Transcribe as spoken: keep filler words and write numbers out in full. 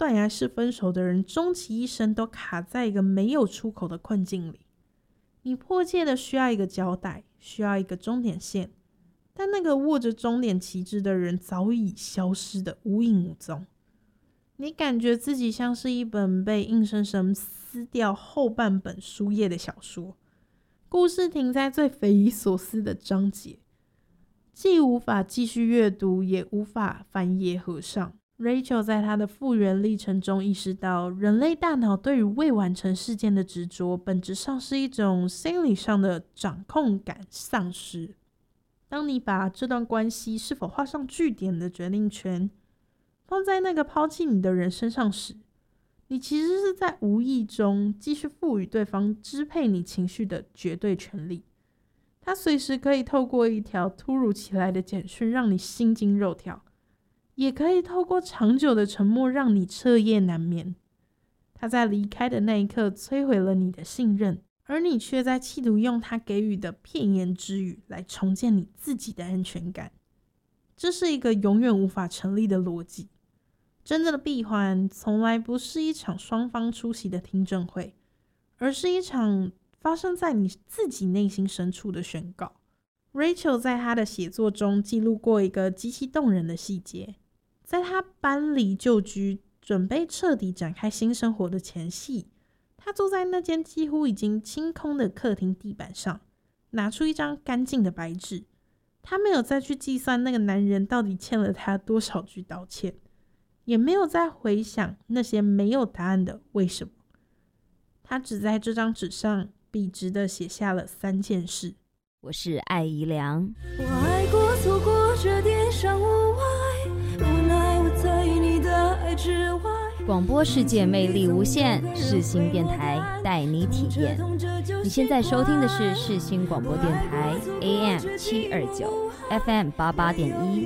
断崖式分手的人，终其一生都卡在一个没有出口的困境里。你迫切的需要一个交代，需要一个终点线，但那个握着终点旗帜的人早已消失的无影无踪。你感觉自己像是一本被硬生生撕掉后半本书页的小说，故事停在最匪夷所思的章节，既无法继续阅读，也无法翻页合上。Rachel 在她的复原历程中意识到，人类大脑对于未完成事件的执着，本质上是一种心理上的掌控感丧失。当你把这段关系是否画上句点的决定权放在那个抛弃你的人身上时，你其实是在无意中继续赋予对方支配你情绪的绝对权利。他随时可以透过一条突如其来的简讯让你心惊肉跳，也可以透过长久的沉默让你彻夜难眠。他在离开的那一刻摧毁了你的信任，而你却在企图用他给予的片言之语来重建你自己的安全感。这是一个永远无法成立的逻辑。真正的闭环从来不是一场双方出席的听证会，而是一场发生在你自己内心深处的宣告。Rachel 在她的写作中记录过一个极其动人的细节，在她搬离旧居，准备彻底展开新生活的前夕，她坐在那间几乎已经清空的客厅地板上，拿出一张干净的白纸。她没有再去计算那个男人到底欠了她多少句道歉，也没有再回想那些没有答案的为什么。她只在这张纸上笔直地写下了三件事。 我是艾怡良。 我爱过错过这点伤无碍，无奈我在你的爱之外。 广播世界魅力无限，世新电台带你体验。你现在收听的是世新广播电台 A M 七二九 F M 八八点一。